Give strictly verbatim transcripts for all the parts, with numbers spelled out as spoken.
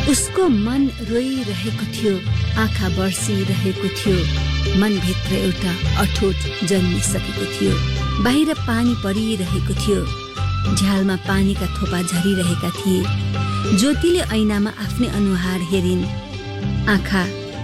उसको मन रोइरहेको थियो, आँखा बर्सिरहेको थियो, मनभित्र एउटा अठोट जन्मिसकेको थियो। बाहिर पानी परिरहेको थियो, झ्यालमा पानीका थोपा झरिरहेका थिए। ज्योतिले ऐनामा आफ्नै अनुहार हेरिन्, आँखा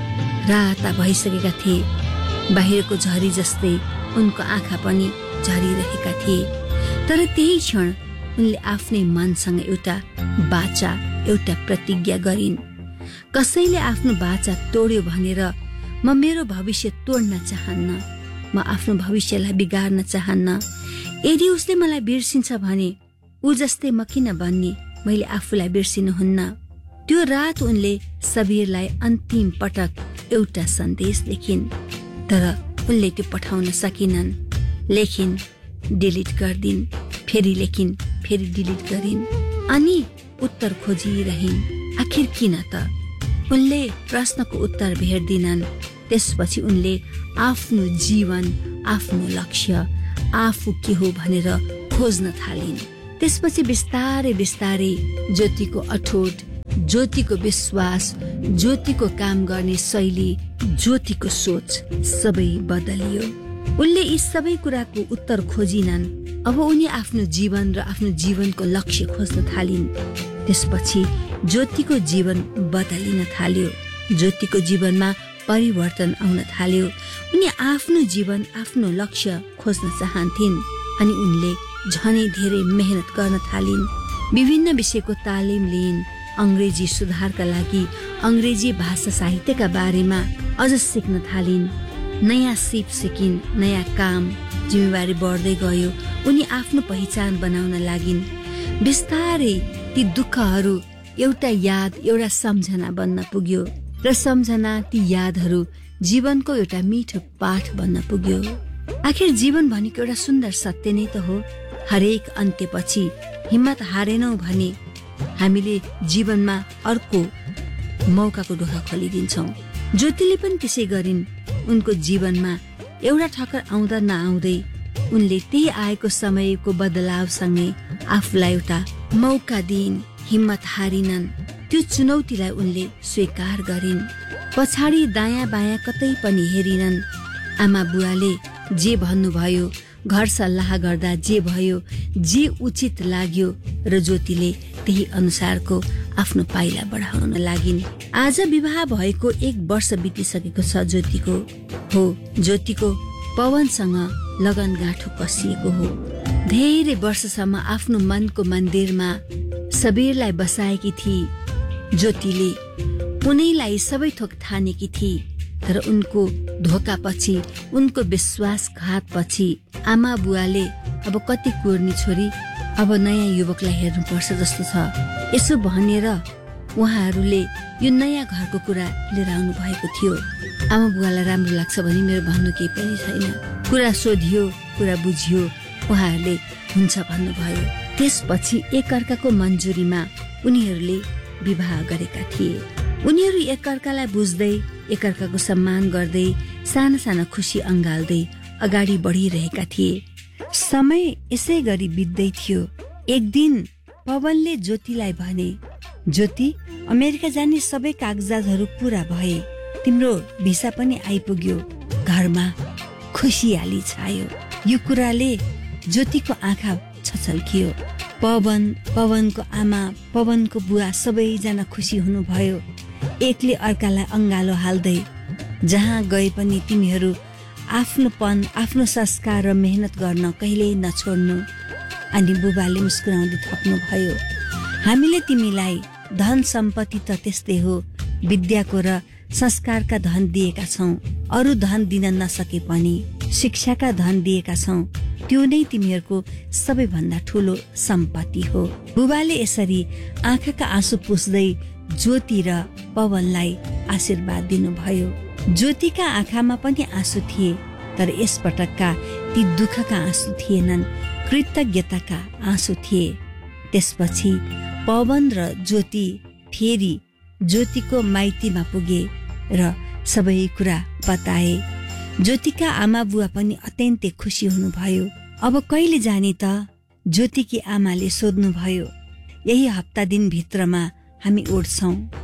राता भइसकेका थिए। बाहिरको झरी जस्तै उनको आँखा पनि झरिरहेका थिए। तर त्यही क्षण उनले आफ्नै मनसँग एउटा बाचा, एउटा प्रतिज्ञा गरिन्। कसैले आफ्नो बाचा तोड्यो भनेर म मेरो भविष्य तोड्न चाहन्न, म आफ्नो भविष्यलाई बिगार्न चाहन्न। यदि उसले मलाई बिर्सिन्छ भने ऊ जस्तै म किन बन्ने, मैले आफूलाई बिर्सिनुहुन्न। त्यो रात उनले सबीरलाई अन्तिम पटक एउटा सन्देश लेखिन्, तर उनले त्यो पठाउन सकिनन्। लेखिन्, डिलिट गरिदिन्, फेरि लेखिन्, फेरि डिलिट गरिन्, अनि उत्तर खोजिरहिन्। आखिर किन त? उनले प्रश्नको उत्तर भेट्दिनन्। त्यसपछि उनले आफ्नो जीवन, आफ्नो लक्ष्य, आफू के हो भनेर खोज्न थालिन्। त्यसपछि बिस्तारै बिस्तारै ज्योतिको अठोट, ज्योतिको विश्वास, ज्योतिको काम गर्ने शैली, ज्योतिको सोच सबै बदलियो। उनले यी सबै कुराको उत्तर खोजिनन्। अब उनी आफ्नो जीवन र आफ्नो जीवनको लक्ष्य खोज्न थालिन्। त्यसपछि ज्योतिको जीवन बदलिन थाल्यो। ज्योतिको जीवनमा परिवर्तन आउन थाल्यो। उनी आफ्नो जीवन, आफ्नो लक्ष्य खोज्न चाहन्थिन् अनि उनले झनै धेरै मेहनत गर्न थालिन्। विभिन्न विषयको तालिम लिइन्। अंग्रेजी सुधारका लागि अंग्रेजी भाषा साहित्यका बारेमा अझ सिक्न थालिन्। नयाँ सिप सिकिन्, नयाँ काम, जिम्मेवारी बढ्दै गयो। उनी आफ्नो पहिचान बनाउन लागिन्। बिस्तारै ती दुःखहरू एउटा याद, एउटा सम्झना बन्न पुग्यो र सम्झना, ती यादहरू जीवनको एउटा मिठो पाठ बन्न पुग्यो। आखिर जीवन भनेको एउटा सुन्दर सत्य नै त हो। हरेक अन्त्यपछि हिम्मत हारेनौं भने हामीले जीवनमा अर्को मौकाको ढोका खोलिदिन्छौं। ज्योतिले पनि त्यसै गरिन्। उनको जीवनमा एउटा ठक्कर आउँदा नआउँदै उनले त्यही आएको समयको बदलावसँगै आफूलाई एउटा मौका दिइन्। हिम्मत हारिनन्। त्यो चुनौतीलाई उनले स्वीकार गरिन्। पछाडि दायाँ बायाँ कतै पनि हेरिनन्। आमा बुवाले जे भन्नुभयो, घर सल्लाह गर्दा जे भयो, जे उचित लाग्यो र ज्योतिले त्यही अनुसारको आफ्नो पाइला बढाउन लागिन्। आज विवाह भएको एक वर्ष बितिसकेको छ ज्योतिको। हो, ज्योतिको पवनसँग लगन गाँठो कसिएको हो। धेरै वर्षसम्म आफ्नो मनको मन्दिरमा सबीरलाई बसाएकी थिए। ज्योतिले उनैलाई सबै थोक ठानेकी थिए। तर उनको धोकापछि, उनको विश्वासघातपछि आमा बुवाले अब कति कुर्नी छोरी, अब नयाँ युवकलाई हेर्नुपर्छ जस्तो छ, यसो भनेर उहाँहरूले यो नयाँ घरको कुरा लिएर आउनु भएको थियो। आमा बुवालाई राम्रो लाग्छ भने मेरो भन्नु केही पनि छैन। कुरा सोधियो, कुरा बुझियो, उहाँहरूले हुन्छ भन्नुभयो। त्यसपछि एकअर्काको मन्जुरीमा उनीहरूले विवाह गरेका थिए। उनीहरू एकअर्कालाई बुझ्दै, एकअर्काको सम्मान गर्दै, साना साना खुसी अँगाल्दै अगाडि बढिरहेका थिए। समय यसै गरी बित्दै थियो। एक दिन पवनले ज्योतिलाई भने, ज्योति, अमेरिका जाने सबै कागजातहरू पूरा भए, तिम्रो भिसा पनि आइपुग्यो। घरमा खुसियाली छायो। यो कुराले ज्योतिको आँखा छचल्कियो। पवन, पवनको आमा, पवनको बुवा सबैजना खुसी हुनुभयो। एकले अर्कालाई अङ्गालो हाल्दै, जहाँ गए पनि तिमीहरू आफ्नोपन, आफ्नो संस्कार र मेहनत गर्न कहिल्यै नछोड्नु। अनि बुबाले मुस्कुराउँदै थप्नुभयो, हामीले तिमीलाई धन सम्पत्ति त त्यस्तै हो, विद्याको र संस्कारका धन दिएका छौं। अरू धन दिन नसके पनि शिक्षाका धन दिएका छौं। त्यो नै तिमीहरूको सबैभन्दा ठूलो सम्पत्ति हो। बुबाले यसरी आँखाका आँसु पुस्दै ज्योति र पवनलाई आशीर्वाद दिनुभयो। ज्योतिका आँखामा पनि आँसु थिए, तर यसपटकका ती दुःखका आँसु थिएनन्, कृतज्ञताका आँसु थिए। त्यसपछि पवन र ज्योति फेरि ज्योतिको माइतीमा पुगे र सबै कुरा बताए। ज्योतिका आमा बुवा पनि अत्यन्तै खुसी हुनुभयो। अब कहिले जाने त? ज्योतिकी आमाले सोध्नुभयो। यही हप्ता दिन भित्रमा हामी उड्छौं।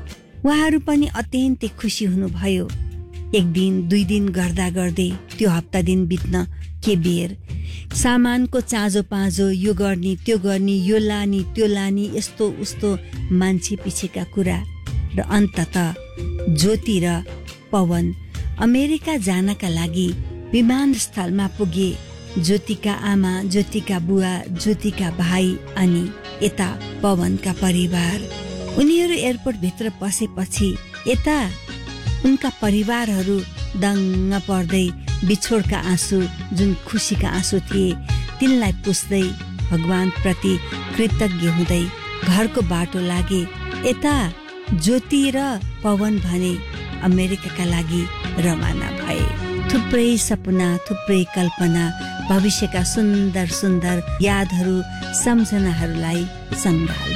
उहाँहरू पनि अत्यन्तै खुसी हुनुभयो। एक दिन दुई दिन गर्दा गर्दै त्यो हप्ता दिन बित्न के बेर, सामानको चाँजो पाँजो, यो गर्ने त्यो गर्ने, यो लाने त्यो लाने, यस्तो उस्तो मान्छे पिछेका कुरा, र अन्ततः ज्योति र पवन अमेरिका जानका लागि विमानस्थलमा पुगे। ज्योतिका आमा, ज्योतिका बुवा, ज्योतिका भाइ अनि यता पवनका परिवार। उनीहरू एयरपोर्टभित्र पसेपछि यता उनका परिवारहरू दङ्ग पर्दै बिछोडका आँसु, जुन खुसीका आँसु थिए, तिनलाई पुस्दै भगवानप्रति कृतज्ञ हुँदै घरको बाटो लागे। यता ज्योति र पवन भने अमेरिकाका लागि रवाना भए। थुप्रै सपना, थुप्रै कल्पना, भविष्यका सुन्दर सुन्दर यादहरू, सम्झनाहरूलाई सङ्घाल